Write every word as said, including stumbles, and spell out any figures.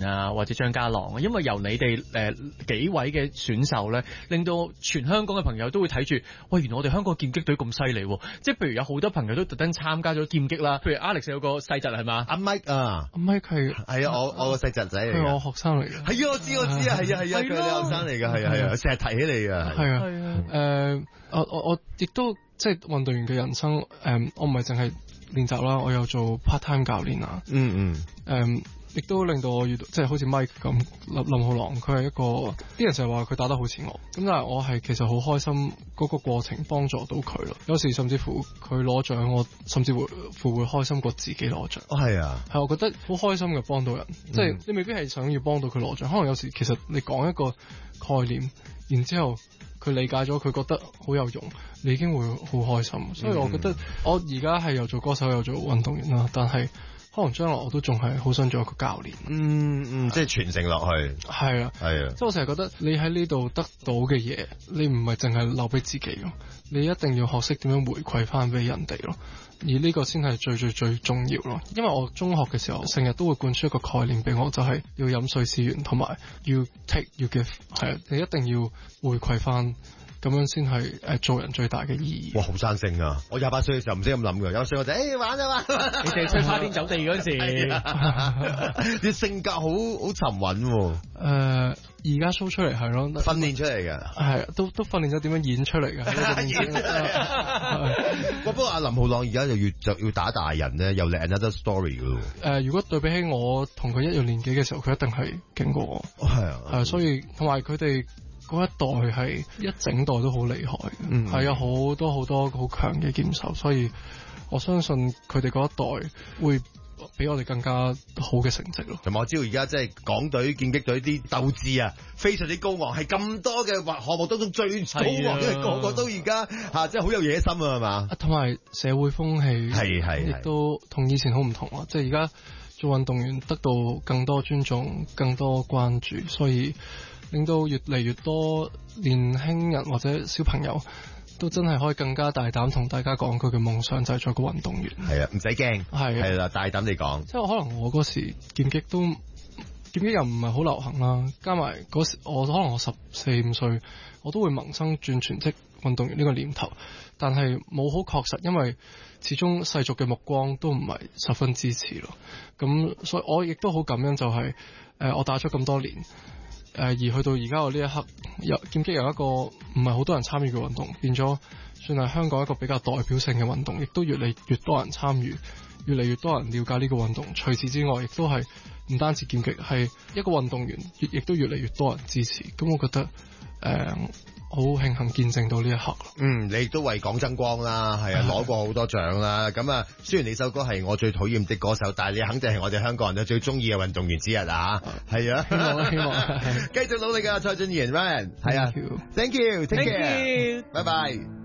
啊，或者張家朗啊，因為由你哋誒、呃、幾位嘅選手咧，令到全香港嘅朋友都會睇住，喂，原來我哋香港劍擊隊咁犀利喎！即係譬如有好多朋友都特登參加咗劍擊啦，譬如 Alex 有個細侄係嘛？ 阿 Mike 啊， 阿 Mike 係係啊，我我個細侄仔嚟嘅， 係我學生嚟嘅。 係啊，我知我知啊，係啊係啊，佢係你學生嚟嘅，係啊係啊，成日提起你嘅， 係啊係啊，誒，我我我亦都即係運動員嘅人生，誒、嗯，我唔係淨係練習啦，我有做 part time 教練啊， 嗯嗯，誒、 嗯。亦都令到我遇到，即係好似 Mike 咁林林浩朗，佢係一個啲人成日話佢打得好似我，咁但係我係其實好開心嗰個過程幫助到佢咯。有時甚至乎佢攞獎，我甚至乎會會開心過自己攞獎。 哦，係啊， 係我覺得好開心嘅幫到人，嗯、即係你未必係想要幫到佢攞獎，可能有時其實你講一個概念，然之後佢理解咗，佢覺得好有用，你已經會好開心。所以我覺得我而家係又做歌手又做運動員啦，但係可能將來我都仲係好想做一個教練， 嗯嗯，即係傳承落去， 係啊係啊，即係我成日覺得你喺呢度得到嘅嘢，你唔係淨係留俾自己咯，你一定要學識點樣回饋翻俾人哋咯，而呢個先係最最最重要咯。因為我中學嘅時候成日都會灌輸一個概念俾我，就係、是、要飲水思源，同埋要 take 要 give， 係啊，你一定要回饋翻。咁樣先係誒做人最大嘅意義。 哇，好生性啊！我廿八歲嘅時候唔識咁諗㗎，有歲我就誒、欸、玩啊嘛。 你淨係識花天酒地嗰陣時， 啲性格好好沉穩喎。 誒，而家 show 出嚟係咯， 訓練出嚟嘅， 係都都訓練咗點樣演出嚟嘅。 不過阿林浩朗而家就越就要打大人咧，又嚟 another story 㗎咯。 誒，如果對比起我同佢一樣年紀嘅時候，佢一定係勁過我。 係啊， 係，所以同埋佢哋。嗰一代係一整代都好厲害嘅，係、嗯、有好多好多好強嘅劍手，所以我相信佢哋嗰一代會比我哋更加好嘅成績咯。 同埋我知道而家即係港隊劍擊隊啲鬥志啊，非常之高昂，係咁多嘅項目當中最高昂，因為個個都而家嚇即係好有野心啊，係嘛？ 同埋社會風氣係係亦都同以前好唔同啊！即係而家做運動員得到更多尊重、更多關注，所以令到越嚟越多年輕人或者小朋友都真係可以更加大膽同大家講佢嘅夢想就係做一個運動員。係啊，唔使驚，係係啦，大膽地講。即係可能我嗰時劍擊都劍擊又唔係好流行啦，加埋嗰時我可能我十四五歲，我都會萌生轉全職運動員呢個念頭，但係冇好確實，因為始終世俗嘅目光都唔係十分支持咯。咁所以我亦都好感恩，就係、是、誒、呃、我打咗咁多年。誒，而去到而家我呢一刻，有劍擊由一個唔係好多人參與嘅運動，變咗算係香港一個比較代表性嘅運動，亦都越嚟越多人參與，越嚟越多人了解呢個運動。除此之外，亦都係唔單止劍擊，係一個運動員，亦都越嚟越多人支持。咁我覺得誒好慶幸見證到呢一刻。嗯，你都為港爭光啦，係啊，攞過好多獎啦。咁啊，雖然你首歌係我最討厭的歌手，但係你肯定係我哋香港人最中意嘅運動員之一啊！係啊，希望希望繼續努力啊，蔡俊賢 Ryan，係啊 ，Thank you，Thank you，Thank you，拜拜。